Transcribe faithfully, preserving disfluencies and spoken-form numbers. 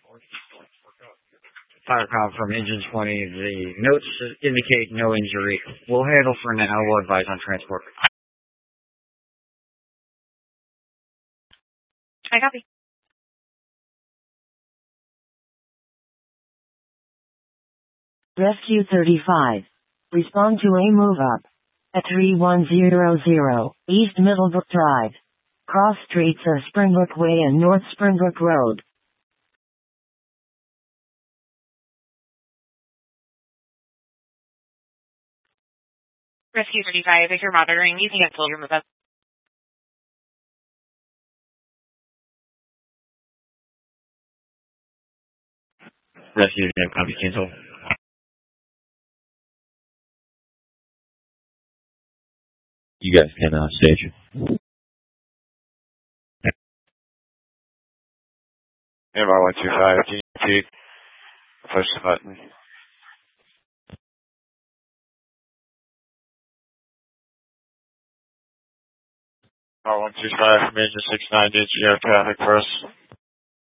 Fire call from engine twenty. The notes indicate no injury. We'll handle for now. We'll advise on transport. I copy. Rescue thirty-five. Respond to a move up. At three one zero zero, East Middlebrook Drive. Cross streets are Springbrook Way and North Springbrook Road. Rescue thirty-five, if you're monitoring, you can cancel your move up. Rescue, copy, cancel. You guys can uh, stage. Airbar one two five, can you repeat? Push the button. Airbar one two five from engine six ninety, you have traffic for us.